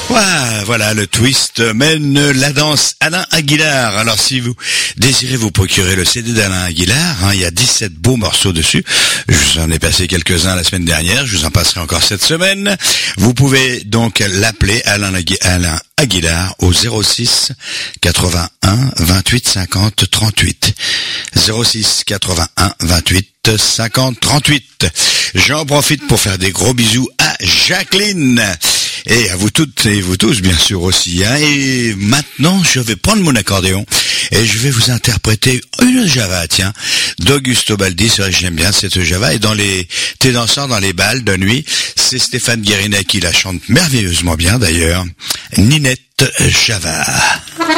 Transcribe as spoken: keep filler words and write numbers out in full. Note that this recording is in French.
Ouais, voilà, le twist mène la danse Alain Aguilar. Alors si vous désirez vous procurer le C D d'Alain Aguilar, hein, il y a dix-sept beaux morceaux dessus. Je vous en ai passé quelques-uns la semaine dernière, je vous en passerai encore cette semaine. Vous pouvez donc l'appeler Alain, Agui- Alain Aguilar au zéro six quatre-vingt-un vingt-huit cinquante trente-huit. zéro six quatre-vingt-un vingt-huit cinquante trente-huit. J'en profite pour faire des gros bisous à Jacqueline. Et à vous toutes et vous tous, bien sûr, aussi. Hein. Et maintenant, je vais prendre mon accordéon et je vais vous interpréter une Java, tiens, d'Augusto Baldi. C'est vrai que j'aime bien cette Java. Et dans les thés dansants, dans les balles de nuit, c'est Stéphane Guérinet qui la chante merveilleusement bien, d'ailleurs. Ninette Java.